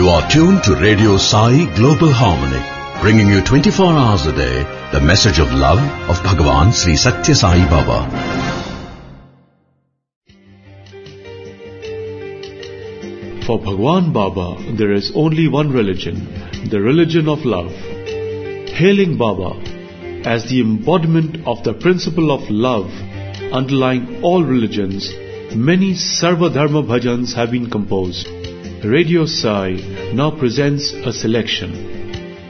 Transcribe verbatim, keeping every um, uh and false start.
You are tuned to Radio Sai Global Harmony, bringing you twenty-four hours a day the message of love of Bhagavan Sri Satya Sai Baba. For Bhagwan Baba, there is only one religion, the religion of love. Hailing Baba as the embodiment of the principle of love underlying all religions, many Sarva Dharma bhajans have been composed. Radio Sai now presents a selection.